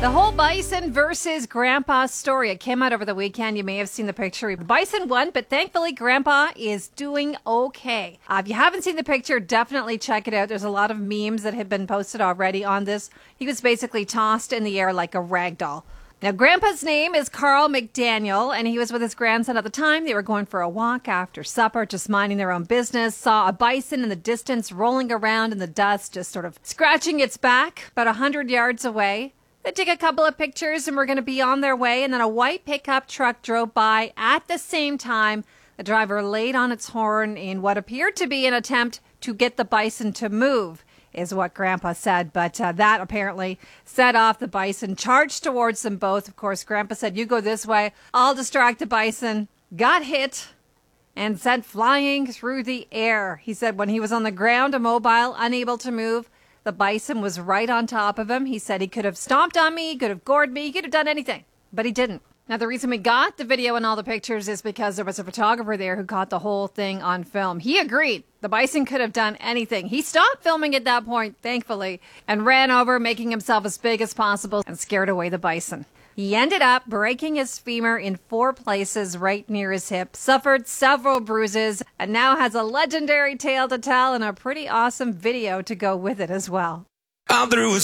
The whole bison versus grandpa story. It came out over the weekend. You may have seen the picture. Bison won, but thankfully grandpa is doing okay. If you haven't seen the picture, definitely check it out. There's a lot of memes that have been posted already on this. He was basically tossed in the air like a rag doll. Now, grandpa's name is Carl McDaniel, and he was with his grandson at the time. They were going for a walk after supper, just minding their own business, saw a bison in the distance rolling around in the dust, just sort of scratching its back about 100 yards away. They took a couple of pictures and were going to be on their way, and then a white pickup truck drove by at the same time. The driver laid on its horn in what appeared to be an attempt to get the bison to move, is what Grandpa said. But that apparently set off the bison, charged towards them both. Of course, Grandpa said, "You go this way, I'll distract the bison." Got hit and sent flying through the air. He said when he was on the ground, immobile, unable to move, the bison was right on top of him. He said he could have stomped on me, he could have gored me, he could have done anything, but he didn't. Now, the reason we got the video and all the pictures is because there was a photographer there who caught the whole thing on film. He agreed the bison could have done anything. He stopped filming at that point, thankfully, and ran over, making himself as big as possible and scared away the bison. He ended up breaking his femur in 4 places right near his hip, suffered several bruises, and now has a legendary tale to tell and a pretty awesome video to go with it as well. I'm through with